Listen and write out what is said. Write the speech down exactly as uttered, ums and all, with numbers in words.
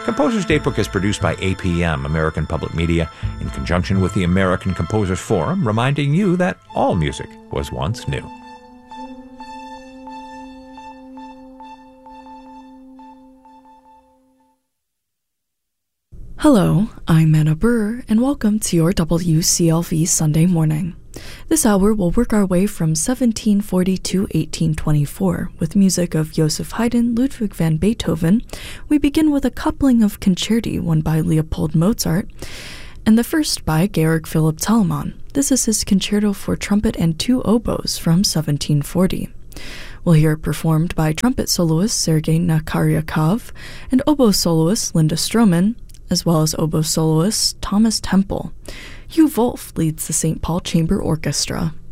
Composers Datebook is produced by A P M, American Public Media, in conjunction with the American Composers Forum, reminding you that all music was once new. Hello, I'm Anna Burr, and welcome to your W C L V Sunday Morning. This hour will work our way from seventeen forty to eighteen twenty-four with music of Joseph Haydn, Ludwig van Beethoven. We begin with a coupling of concerti, one by Leopold Mozart, and the first by Georg Philipp Telemann. This is his concerto for trumpet and two oboes from seventeen forty. We'll hear it performed by trumpet soloist Sergei Nakaryakov and oboe soloist Linda Stroman, as well as oboe soloist Thomas Temple. Hugh Wolf leads the Saint Paul Chamber Orchestra.